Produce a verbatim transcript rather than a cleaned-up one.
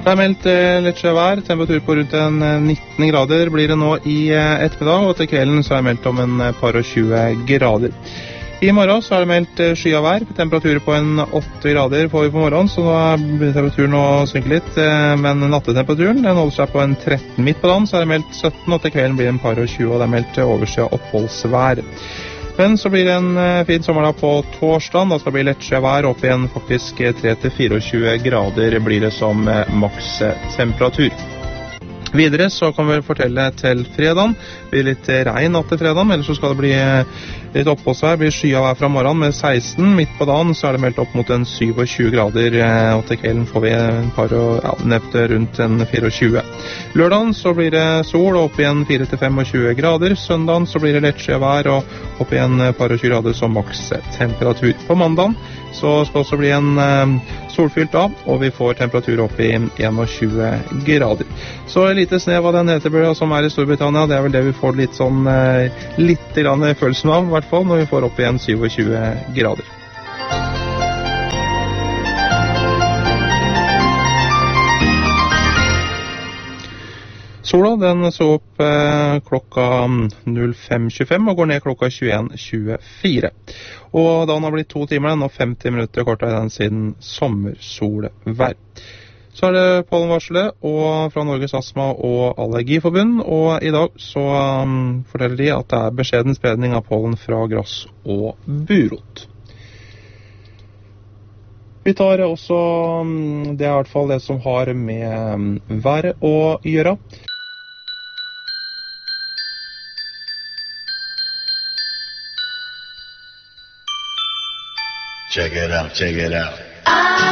Det er meldt eh, litt skjøv vær, temperatur på rundt en eh, nitten grader blir det nå i eh, ettermiddag, og til kvelden så er det meldt om en eh, par og tjue grader. I morgen så er det meldt eh, skyet vær, temperaturer på en åtte grader får vi på morgenen, så da begynner temperaturen å synke litt, eh, men nattetemperaturen den holder seg på en tretten midt på dagen, så er det meldt sytten, og til kvelden blir det en par og tjue, og det er meldt eh, overskyet oppholdsvær. Men så blir det en eh, fin sommerdag på torsdagen, da skal det bli lett skjøv vær, opp igjen faktisk eh, tre til tjue-fire grader blir det som eh, maks eh, temperatur. Videre så kan vi fortelle til fredagen. Det blir litt regn natt til fredagen, ellers så skal det bli litt oppholdsvær. Det blir skyet vær fra morgenen med seksten. Midt på dagen så er det meldt opp mot en tjue-syv grader, og til kvelden får vi en par og ja, nevnt rundt en tjue-fire. Lørdagen så blir det sol og opp igjen fire til tjue-fem grader. Søndagen så blir det lett skyet vær og opp igjen par og tjue grader som maks temperatur. På mandagen så skal det også bli en eh, solfylt dag, og vi får temperatur opp i tjue-en grader. Så lite snev av den hetebølga som er i Storbritannia, det er vel det vi får litt sånn eh, litt grann følelsen av, i hvert fall når vi får opp igjen tjue grader. Sola den så opp eh, klokka fem tjuefem og går ned klokka tjueen tjuefire. Og da den har blitt to timer, den og femti minutter kortere den siden sommersolvær. Så er det pollenvarselet og fra Norges Astma- og Allergiforbund, og i dag så um, forteller de at det er beskjeden spredning av pollen fra gress og burot. Vi tar også, um, det er i hvert fall det som har med um, vær å gjøre. Check it out, check it out.